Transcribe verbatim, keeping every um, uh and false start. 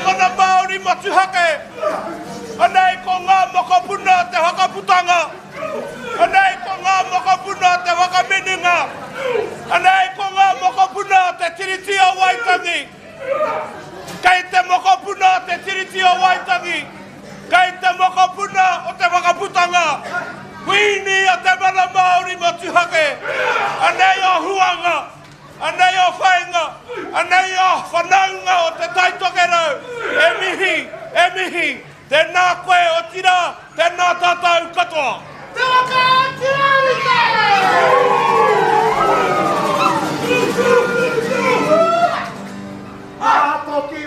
mana Māori matuhake. Anei ko ngā mokopuna te whakaputanga. Anei ko ngā mokopuna te whakameninga. Anei ko ngā mokopuna te tiriti o Waitangi. Kei te mokopuna te tiriti o Waitangi. Kei te mokopuna o te whakaputanga. Huini o te mana Māori matuhake. Anei o huanga. Anei o whainga. Anei o whanaunga o te taitokerau. E mihi, e mihi. Tēnā koe o tira, tēnā tātou katoa. Te waka!